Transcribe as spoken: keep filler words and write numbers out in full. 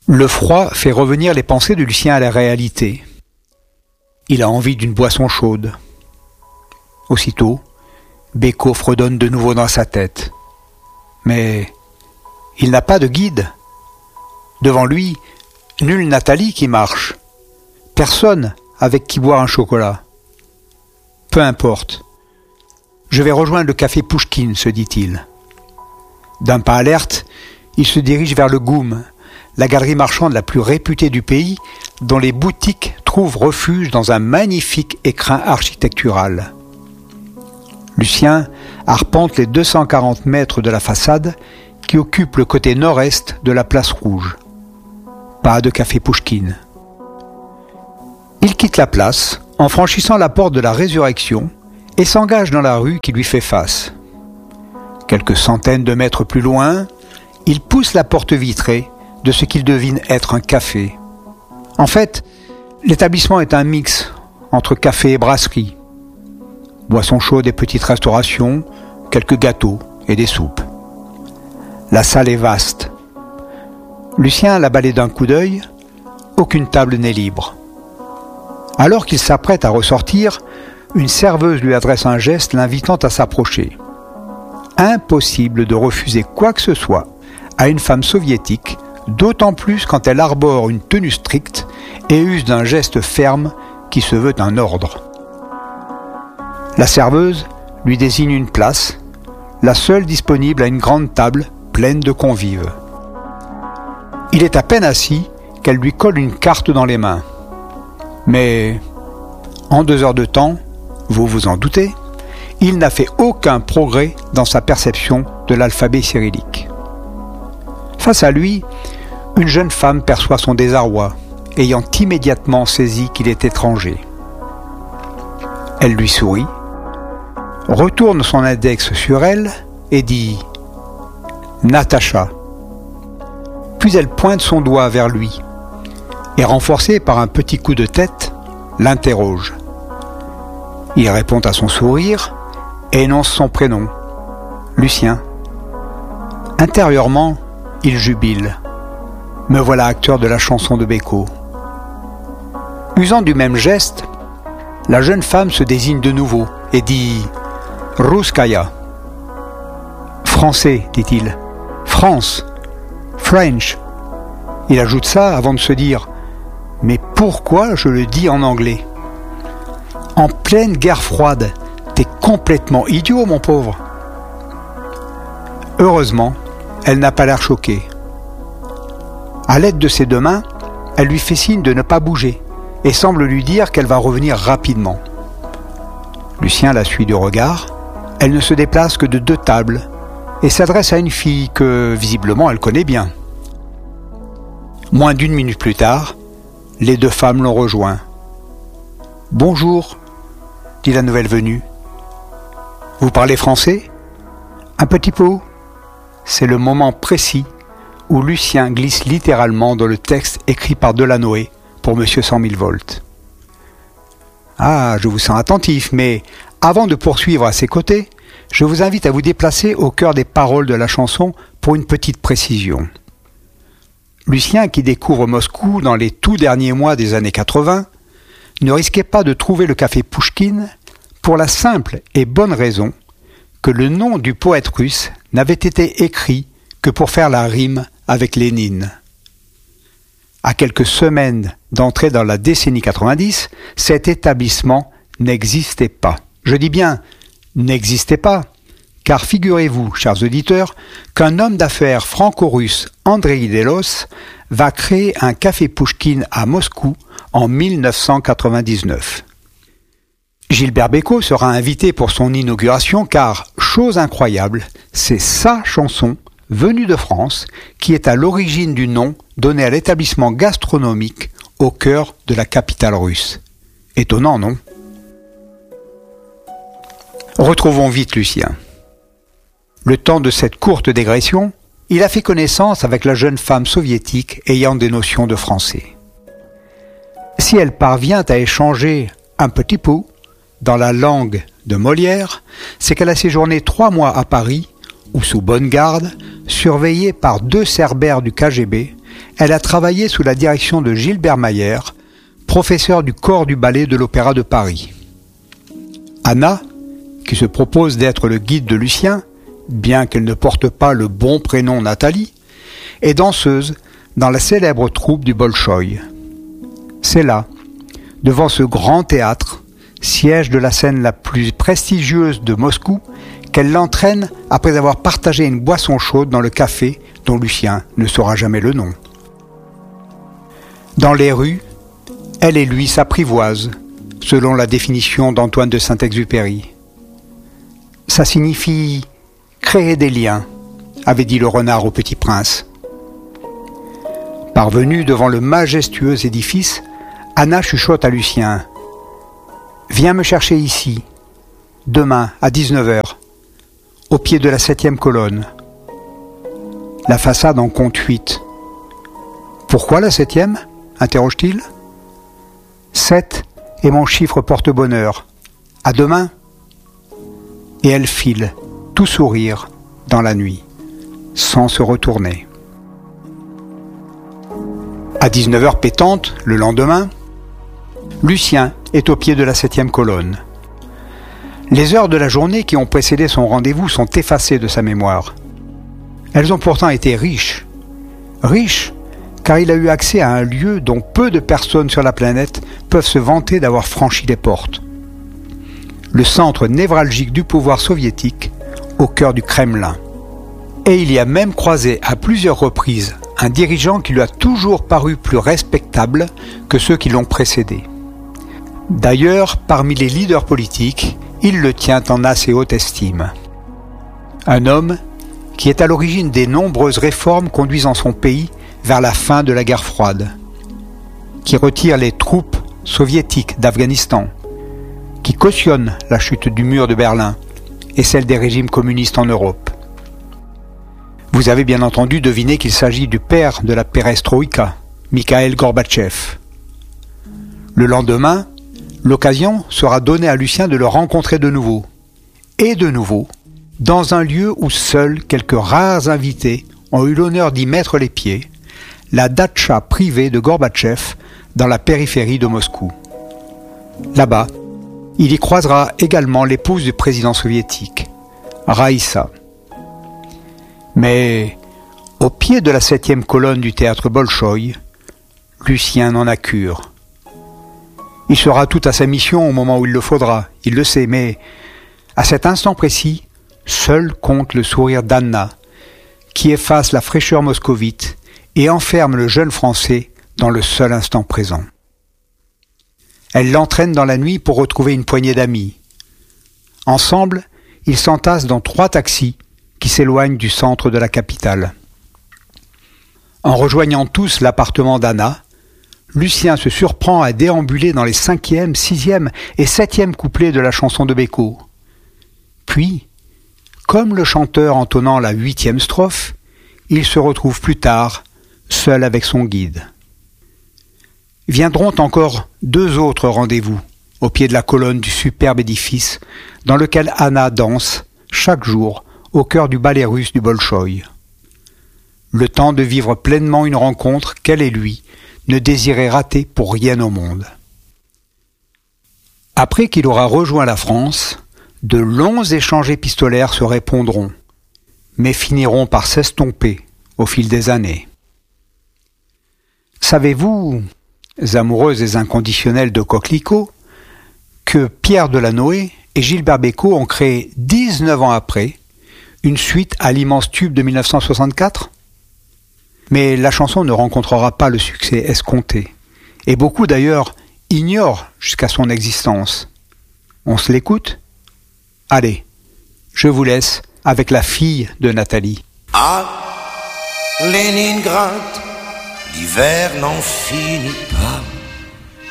Le froid fait revenir les pensées de Lucien à la réalité. Il a envie d'une boisson chaude. Aussitôt, Bécaud fredonne de nouveau dans sa tête. Mais il n'a pas de guide. Devant lui, nulle Nathalie qui marche. Personne avec qui boire un chocolat. Peu importe. Je vais rejoindre le café Pouchkine, se dit-il. D'un pas alerte, il se dirige vers le Goum, la galerie marchande la plus réputée du pays, dont les boutiques trouvent refuge dans un magnifique écrin architectural. Lucien arpente les deux cent quarante mètres de la façade qui occupe le côté nord-est de la place Rouge. Pas de café Pouchkine. Il quitte la place en franchissant la porte de la Résurrection et s'engage dans la rue qui lui fait face. Quelques centaines de mètres plus loin, il pousse la porte vitrée de ce qu'il devine être un café. En fait, l'établissement est un mix entre café et brasserie. Boissons chaudes et petites restaurations, quelques gâteaux et des soupes. La salle est vaste. Lucien l'a balayé d'un coup d'œil, aucune table n'est libre. Alors qu'il s'apprête à ressortir, une serveuse lui adresse un geste l'invitant à s'approcher. Impossible de refuser quoi que ce soit à une femme soviétique, d'autant plus quand elle arbore une tenue stricte et use d'un geste ferme qui se veut un ordre. La serveuse lui désigne une place, la seule disponible à une grande table pleine de convives. Il est à peine assis qu'elle lui colle une carte dans les mains. Mais, en deux heures de temps, vous vous en doutez, il n'a fait aucun progrès dans sa perception de l'alphabet cyrillique. Face à lui, une jeune femme perçoit son désarroi, ayant immédiatement saisi qu'il est étranger. Elle lui sourit, retourne son index sur elle et dit « Natacha ». Puis elle pointe son doigt vers lui et, renforcée par un petit coup de tête, l'interroge. Il répond à son sourire et énonce son prénom, Lucien. Intérieurement, il jubile. Me voilà acteur de la chanson de Bécaud. Usant du même geste, la jeune femme se désigne de nouveau et dit « Rouskaya ». « Français », dit-il. « France. French. » Il ajoute ça avant de se dire « Mais pourquoi je le dis en anglais ?» En pleine guerre froide, t'es complètement idiot, mon pauvre. Heureusement, elle n'a pas l'air choquée. À l'aide de ses deux mains, elle lui fait signe de ne pas bouger et semble lui dire qu'elle va revenir rapidement. Lucien la suit du regard. Elle ne se déplace que de deux tables et s'adresse à une fille que, visiblement, elle connaît bien. Moins d'une minute plus tard, les deux femmes l'ont rejoint. « Bonjour », dit la nouvelle venue. « Vous parlez français ? Un petit peu ?» C'est le moment précis où Lucien glisse littéralement dans le texte écrit par Delanoë pour Monsieur cent mille volts. « Ah, je vous sens attentif, mais avant de poursuivre à ses côtés, je vous invite à vous déplacer au cœur des paroles de la chanson pour une petite précision. » Lucien, qui découvre Moscou dans les tout derniers mois des années quatre-vingts, ne risquait pas de trouver le café Pouchkine pour la simple et bonne raison que le nom du poète russe n'avait été écrit que pour faire la rime avec Lénine. À quelques semaines d'entrée dans la décennie quatre-vingt-dix, cet établissement n'existait pas. Je dis bien n'existait pas, car figurez-vous, chers auditeurs, qu'un homme d'affaires franco-russe, Andrei Delos, va créer un café Pouchkine à Moscou en mille neuf cent quatre-vingt-dix-neuf. Gilbert Bécaud sera invité pour son inauguration car, chose incroyable, c'est sa chanson, venue de France, qui est à l'origine du nom donné à l'établissement gastronomique au cœur de la capitale russe. Étonnant, non ? Retrouvons vite Lucien. Le temps de cette courte dégression, il a fait connaissance avec la jeune femme soviétique ayant des notions de français. Si elle parvient à échanger un petit peu dans la langue de Molière, c'est qu'elle a séjourné trois mois à Paris, où sous bonne garde, surveillée par deux cerbères du K G B, elle a travaillé sous la direction de Gilbert Mayer, professeur du corps du ballet de l'Opéra de Paris. Anna, qui se propose d'être le guide de Lucien, bien qu'elle ne porte pas le bon prénom Nathalie, est danseuse dans la célèbre troupe du Bolchoï. C'est là, devant ce grand théâtre, siège de la scène la plus prestigieuse de Moscou, qu'elle l'entraîne après avoir partagé une boisson chaude dans le café dont Lucien ne saura jamais le nom. Dans les rues, elle et lui s'apprivoisent, selon la définition d'Antoine de Saint-Exupéry. Ça signifie créer des liens, avait dit le renard au Petit Prince. Parvenue devant le majestueux édifice, Anna chuchote à Lucien. « Viens me chercher ici, demain à dix-neuf heures, au pied de la septième colonne. » La façade en compte huit. « Pourquoi la septième ?» interroge-t-il. « Sept est mon chiffre porte-bonheur. À demain !» Et elle file, tout sourire, dans la nuit, sans se retourner. À dix-neuf heures pétantes, le lendemain, Lucien est au pied de la septième colonne. Les heures de la journée qui ont précédé son rendez-vous sont effacées de sa mémoire. Elles ont pourtant été riches. Riches, car il a eu accès à un lieu dont peu de personnes sur la planète peuvent se vanter d'avoir franchi les portes. Le centre névralgique du pouvoir soviétique, au cœur du Kremlin. Et il y a même croisé à plusieurs reprises un dirigeant qui lui a toujours paru plus respectable que ceux qui l'ont précédé. D'ailleurs, parmi les leaders politiques, il le tient en assez haute estime. Un homme qui est à l'origine des nombreuses réformes conduisant son pays vers la fin de la guerre froide, qui retire les troupes soviétiques d'Afghanistan, qui cautionne la chute du mur de Berlin et celle des régimes communistes en Europe. Vous avez bien entendu deviné qu'il s'agit du père de la perestroïka, Mikhaïl Gorbatchev. Le lendemain, l'occasion sera donnée à Lucien de le rencontrer de nouveau, et de nouveau, dans un lieu où seuls quelques rares invités ont eu l'honneur d'y mettre les pieds, la datcha privée de Gorbatchev dans la périphérie de Moscou. Là-bas, il y croisera également l'épouse du président soviétique, Raïssa. Mais, au pied de la septième colonne du théâtre Bolchoï, Lucien n'en a cure. Il sera tout à sa mission au moment où il le faudra, il le sait, mais à cet instant précis, seul compte le sourire d'Anna, qui efface la fraîcheur moscovite et enferme le jeune Français dans le seul instant présent. Elle l'entraîne dans la nuit pour retrouver une poignée d'amis. Ensemble, ils s'entassent dans trois taxis qui s'éloignent du centre de la capitale. En rejoignant tous l'appartement d'Anna, Lucien se surprend à déambuler dans les cinquième, sixième et septième couplets de la chanson de Bécaud. Puis, comme le chanteur entonnant la huitième strophe, il se retrouve plus tard, seul avec son guide. Viendront encore deux autres rendez-vous, au pied de la colonne du superbe édifice, dans lequel Anna danse, chaque jour, au cœur du ballet russe du Bolchoï. Le temps de vivre pleinement une rencontre qu'elle et lui ne désiraient rater pour rien au monde. Après qu'il aura rejoint la France, de longs échanges épistolaires se répondront, mais finiront par s'estomper au fil des années. Savez-vous, amoureuses et inconditionnelles de coquelicots, que Pierre Delanoë et Gilbert Bécaud ont créé dix-neuf ans après une suite à l'immense tube de mille neuf cent soixante-quatre? Mais la chanson ne rencontrera pas le succès escompté, et beaucoup d'ailleurs ignorent jusqu'à son existence. On se l'écoute? Allez, je vous laisse avec la fille de Nathalie. À Leningrad, l'hiver n'en finit pas.